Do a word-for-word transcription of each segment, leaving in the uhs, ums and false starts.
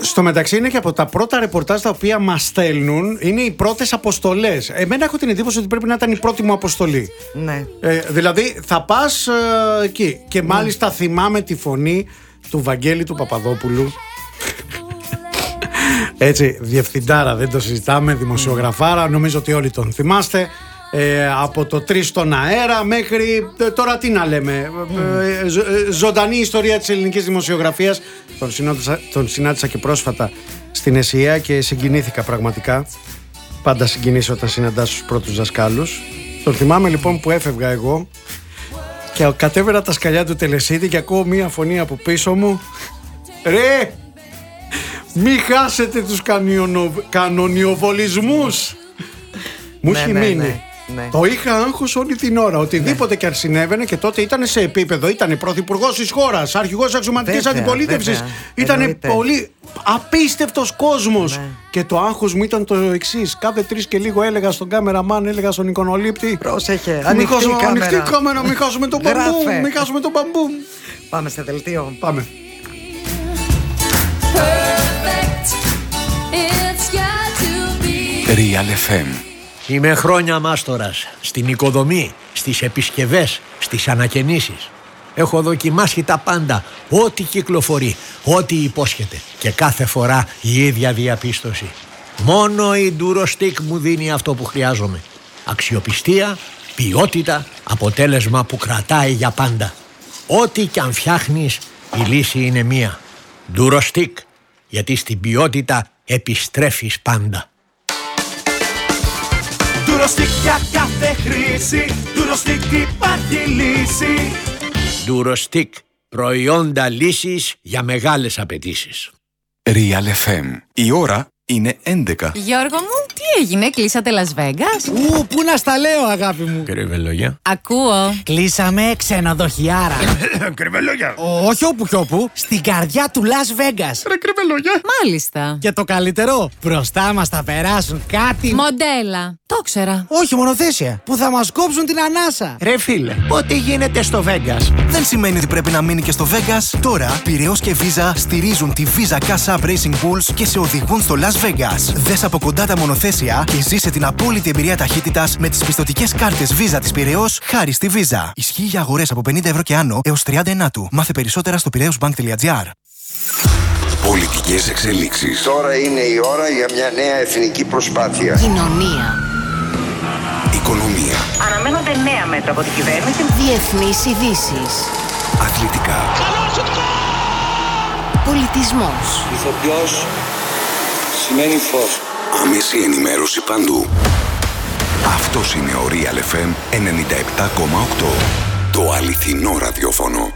Στο μεταξύ είναι και από τα πρώτα ρεπορτάζ τα οποία μας στέλνουν, είναι οι πρώτες αποστολές. Εμένα έχω την εντύπωση ότι πρέπει να ήταν η πρώτη μου αποστολή. Ναι. Ε, δηλαδή θα πας ε, εκεί. Και μάλιστα ναι. θυμάμαι τη φωνή του Βαγγέλη του Παπαδόπουλου. Έτσι, διευθυντάρα, δεν το συζητάμε, δημοσιογραφάρα, νομίζω ότι όλοι τον θυμάστε. Ε, από το τρεις στον αέρα μέχρι ε, τώρα τι να λέμε, ε, ζω, ε, ζωντανή ιστορία της ελληνικής δημοσιογραφίας. Τον συνάντησα, τον συνάντησα και πρόσφατα στην ΕΣΥΑ και συγκινήθηκα πραγματικά. Πάντα συγκινήσω όταν συναντάς τους πρώτους δασκάλους. Τον θυμάμαι λοιπόν που έφευγα εγώ και κατέβαινα τα σκαλιά του Τελεσίδη και ακούω μία φωνή από πίσω μου. Ρε, μη χάσετε τους κανιονο, κανονιοβολισμούς. Μου έχει ναι, μείνει. Ναι. Ναι. Το είχα άγχος όλη την ώρα. Οτιδήποτε ναι. και αν συνέβαινε, και τότε ήταν σε επίπεδο. Ήταν πρωθυπουργός της χώρας, αρχηγός αξιωματικής αντιπολίτευσης. Ήταν πολύ απίστευτος κόσμος. Ναι. Και το άγχος μου ήταν το εξής. Κάθε τρεις και λίγο έλεγα στον κάμεραμαν, έλεγα στον εικονολήπτη. Πρόσεχε, ανοιχτή κάμερα. Ανοιχτή κάμερα, μην χάσουμε τον μπαμπού. Μην χάσουμε τον μπαμπού. Πάμε σε δελτίο. Πάμε. Real εφ εμ. Είμαι χρόνια μάστορας στην οικοδομή, στις επισκευές, στις ανακαινήσεις. Έχω δοκιμάσει τα πάντα, ό,τι κυκλοφορεί, ό,τι υπόσχεται. Και κάθε φορά η ίδια διαπίστωση. Μόνο η Durostix μου δίνει αυτό που χρειάζομαι. Αξιοπιστία, ποιότητα, αποτέλεσμα που κρατάει για πάντα. Ό,τι κι αν φτιάχνεις, η λύση είναι μία. Durostix, γιατί στην ποιότητα επιστρέφεις πάντα. Durostix για κάθε χρήση, Durostix υπάρχει λύση. Durostix, προϊόντα λύσης για μεγάλες απαιτήσεις. Real εφ εμ. Η ώρα είναι έντεκα. Γιώργο μου, τι έγινε, κλείσατε Las Vegas? Ου, πού να στα λέω, αγάπη μου. Κρυβελόγια. Ακούω. Κλείσαμε ξενοδοχιάρα. Κρυβελόγια. Όχι όπου κι όπου, στην καρδιά του Las Vegas. Ρε κρυβελόγια. Μάλιστα. Και το καλύτερο, μπροστά μας θα περάσουν κάτι μοντέλα. Το ξέρα. Όχι μονοθέσια, που θα μας κόψουν την ανάσα. Ρε φίλε, ό,τι γίνεται στο Vegas δεν σημαίνει ότι πρέπει να μείνει και στο Vegas. Τώρα, Πειραιώς και Visa στηρίζουν τη Visa Cash App Racing Bulls και σε οδηγούν στο Las Vegas. Δες από κοντά τα μονοθέσια και ζήσε την απόλυτη εμπειρία ταχύτητας με τις πιστωτικές κάρτες Visa της Πειραιώς χάρη στη Visa. Ισχύει για αγορές από πενήντα ευρώ και άνω έως τριάντα ενάτου. Μάθε περισσότερα στο πειραιώσμπανκ τελεία τζι άρ. Πολιτικές εξελίξεις. Τώρα είναι η ώρα για μια νέα εθνική προσπάθεια. Κοινωνία. Οικονομία. Αναμένονται νέα μέτρα από την κυβέρνηση. Διεθνείς ειδήσεις. Αθλητικά. Πολιτισμός. Ηθοποιός σημαίνει φως. Άμεση ενημέρωση παντού. Αυτός είναι ο Real εφ εμ ενενήντα επτά κόμμα οκτώ. Το αληθινό ραδιόφωνο.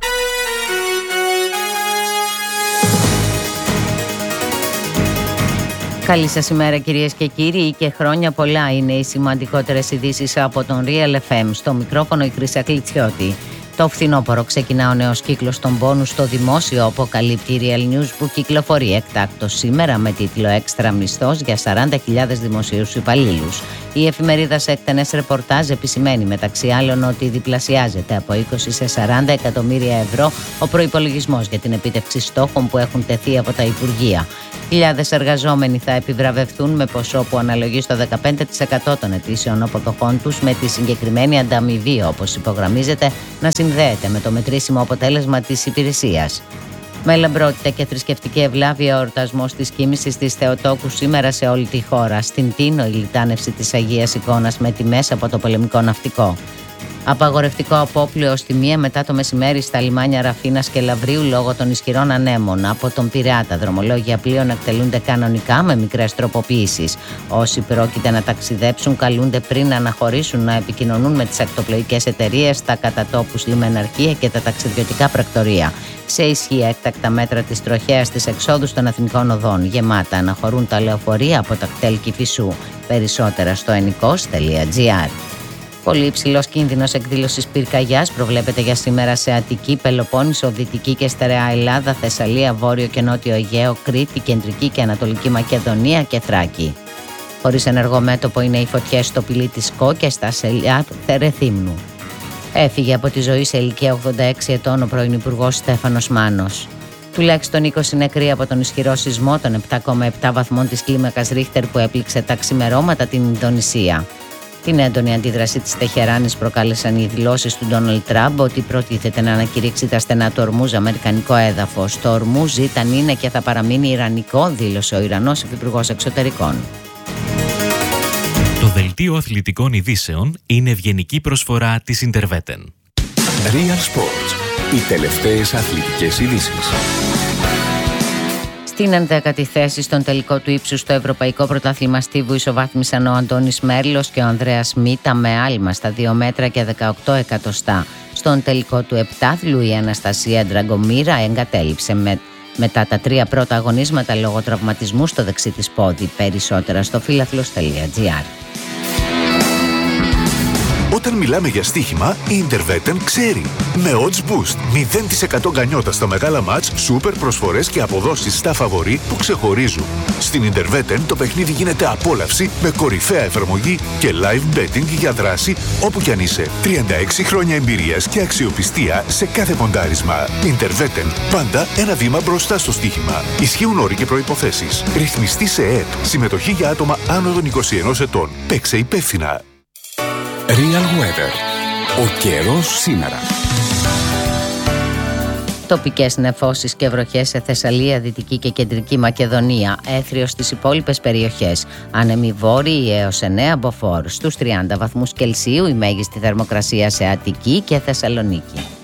Καλή σας ημέρα κυρίες και κύριοι, και χρόνια πολλά είναι οι σημαντικότερες ειδήσεις από τον Real εφ εμ. Στο μικρόφωνο η Χρυσά Κλιτσιώτη. Το φθινόπωρο ξεκινά ο νέος κύκλος των μπόνους στο δημόσιο, αποκαλύπτει η Real News, που κυκλοφορεί εκτάκτως σήμερα με τίτλο «Έξτρα μισθός για σαράντα χιλιάδες δημοσίους υπαλλήλους». Η εφημερίδα σε εκτενές ρεπορτάζ επισημαίνει μεταξύ άλλων ότι διπλασιάζεται από είκοσι σε σαράντα εκατομμύρια ευρώ ο προϋπολογισμός για την επίτευξη στόχων που έχουν τεθεί από τα Υπουργεία. Χιλιάδες εργαζόμενοι θα επιβραβευτούν με ποσό που αναλογεί στο δεκαπέντε τοις εκατό των ετήσιων αποδοχών τους, με τη συγκεκριμένη ανταμοιβή, όπως υπογραμμίζεται, να συνδέεται με το μετρήσιμο αποτέλεσμα της υπηρεσίας. Με λαμπρότητα και θρησκευτική ευλάβεια, ο εορτασμός της κοίμησης της Θεοτόκου σήμερα σε όλη τη χώρα. Στην Τίνο, η λιτάνευση της Αγίας Εικόνας με τιμές από το πολεμικό ναυτικό. Απαγορευτικό απόπλαιο στη μία μετά το μεσημέρι στα λιμάνια Ραφίνας και Λαβρίου λόγω των ισχυρών ανέμων. Από τον Πειραιά τα δρομολόγια πλοίων εκτελούνται κανονικά με μικρές τροποποιήσεις. Όσοι πρόκειται να ταξιδέψουν καλούνται πριν να αναχωρήσουν να επικοινωνούν με τις ακτοπλοϊκές εταιρείες, τα κατατόπους λιμεναρχεία και τα ταξιδιωτικά πρακτορεία. Σε ισχύ έκτακτα μέτρα της τροχέας στις εξόδους των εθνικών οδών. Γεμάτα αναχωρούν τα λεωφορεία από τα κτέλ Κηφισού. Περισσότερα στο ενικός τελεία τζι άρ. Πολύ υψηλός κίνδυνος εκδήλωσης πυρκαγιάς προβλέπεται για σήμερα σε Αττική, Πελοπόννησο, Δυτική και Στερεά Ελλάδα, Θεσσαλία, Βόρειο και Νότιο Αιγαίο, Κρήτη, Κεντρική και Ανατολική Μακεδονία και Θράκη. Χωρίς ενεργό μέτωπο είναι οι φωτιές στο Πηλί της Κο και στα Σελιά Θερεθύμνου. Έφυγε από τη ζωή σε ηλικία ογδόντα έξι ετών ο πρώην Υπουργός Στέφανος Μάνος. Τουλάχιστον είκοσι νεκροί από τον ισχυρό σεισμό των επτά κόμμα επτά βαθμών της κλίμακας Ρίχτερ που έπληξε τα ξημερώματα την Ινδονησία. Την έντονη αντίδραση της Τεχεράνης προκάλεσαν οι δηλώσεις του Ντόναλντ Τραμπ ότι προτίθεται να ανακηρύξει τα στενά του Ορμούζ αμερικανικό έδαφος. Το Ορμούζ ήταν, είναι και θα παραμείνει ιρανικό, δήλωσε ο Ιρανός Υφυπουργός Εξωτερικών. Το δελτίο αθλητικών ειδήσεων είναι ευγενική προσφορά της Interveten. Real Sports. Οι τελευταίες αθλητικές ειδήσεις. Στην ενδέκατη θέση στον τελικό του ύψους στο Ευρωπαϊκό Πρωτάθλημα Στίβου ισοβάθμισαν ο Αντώνης Μέρλος και ο Ανδρέας Μίτα με άλμα στα δύο μέτρα και δεκαοκτώ εκατοστά. Στον τελικό του επτάθλου η Αναστασία Ντραγκομίρα εγκατέλειψε με, μετά τα τρία πρώτα αγωνίσματα λόγω τραυματισμού στο δεξί της πόδι. Περισσότερα στο φύλαθλος τελεία τζι άρ. Όταν μιλάμε για στοίχημα, η Interveten ξέρει. Με Odds Boost, μηδέν τοις εκατό γκανιότα στα μεγάλα μάτς, σούπερ προσφορές και αποδόσεις στα φαβορί που ξεχωρίζουν. Στην Interveten το παιχνίδι γίνεται απόλαυση με κορυφαία εφαρμογή και live betting για δράση όπου κι αν είσαι. τριάντα έξι χρόνια εμπειρίας και αξιοπιστία σε κάθε ποντάρισμα. Interveten, πάντα ένα βήμα μπροστά στο στοίχημα. Ισχύουν όροι και προϋποθέσεις. Ρυθμιστή σε ΕΕΠ. Συμμετοχή για άτομα άνω των είκοσι ενός ετών. Παίξε υπεύθυνα. Real Weather. Ο καιρός σήμερα. Τοπικές νεφώσεις και βροχές σε Θεσσαλία, Δυτική και Κεντρική Μακεδονία. Έθριο στις υπόλοιπες περιοχές. Άνεμοι βόρειοι έως εννέα μποφόρ. Στους τριάντα βαθμούς Κελσίου η μέγιστη θερμοκρασία σε Αττική και Θεσσαλονίκη.